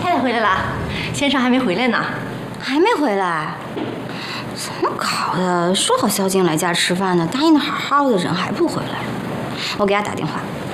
太太回来了，先生还没回来呢。 还没回来？怎么搞的？说好肖静来家吃饭呢，答应的好好的，人还不回来。我给他打电话，